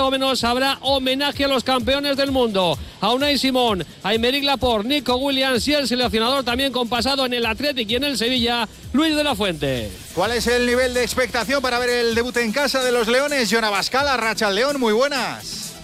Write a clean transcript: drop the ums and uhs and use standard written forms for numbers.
o menos habrá homenaje a los campeones del mundo. A Unai Simón, a Aymeric Laporte, Nico Williams y el seleccionador también con pasado en el Athletic y en el Sevilla, Luis de la Fuente. ¿Cuál es el nivel de expectación para ver el debut en casa de los Leones? Jon Abascal, Arratsaldeon, muy buenas.